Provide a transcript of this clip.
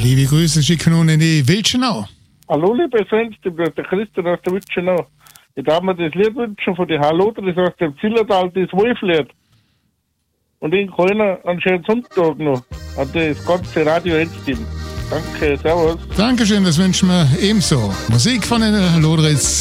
Liebe Grüße schicken nun in die Wildschenau. Hallo, liebe Fans, ich bin der Christian aus der Wildschenau. Ich darf mir das Lied wünschen von den Halloter, das heißt dem Zillertal, das Wolflied. Und Ihnen allen einen schönen Sonntag noch an das ganze Radio 1-Team. Danke, servus. Dankeschön, das wünschen wir ebenso. Musik von den Lodritz.